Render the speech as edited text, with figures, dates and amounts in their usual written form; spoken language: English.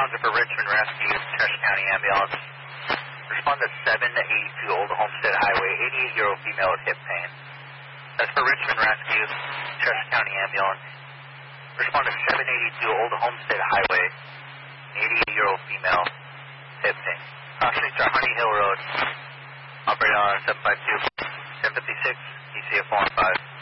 responder for Richmond Rescue, Cheshire County Ambulance. Respond to 782 Old Homestead Highway, 88-year-old female with hip pain. That's for Richmond Rescue, Cheshire County Ambulance. Respond to 782 Old Homestead Highway, 88-year-old female, hip pain. Cross streets are Honey Hill Road. Operate on 752, 1056, ECF 415.